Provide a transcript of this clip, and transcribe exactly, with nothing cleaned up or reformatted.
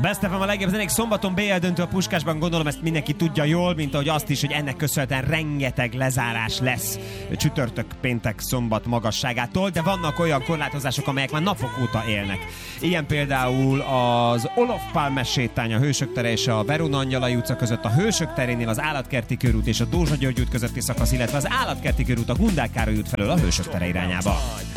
Best ef em a legjobb zenék szombaton bé el döntő a Puskásban, gondolom ezt mindenki tudja jól, mint ahogy azt is, hogy ennek köszönhetően rengeteg lezárás lesz csütörtök, péntek, szombat magasságától, de vannak olyan korlátozások, amelyek már napok óta élnek. Ilyen például az Olof Palme sétány a Hősök tere és a Verona Angyalai utca között, a Hősök terénél az Állatkerti körút és a Dózsa György út közötti szakasz, illetve az Állatkerti körút a Gundák Károly út felől a Hősök tere irányába.